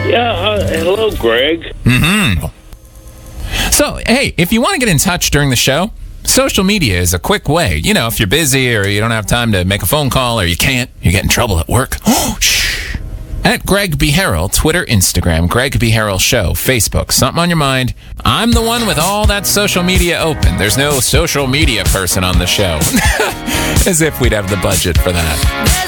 Yeah, hello, Greg. Mm-hmm. So, hey, if you want to get in touch during the show, social media is a quick way. You know, if you're busy or you don't have time to make a phone call or you can't, you get in trouble at work. Oh, shh. At Greg B. Harrell, Twitter, Instagram, Greg B. Harrell Show, Facebook, something on your mind. I'm the one with all that social media open. There's no social media person on the show. As if we'd have the budget for that.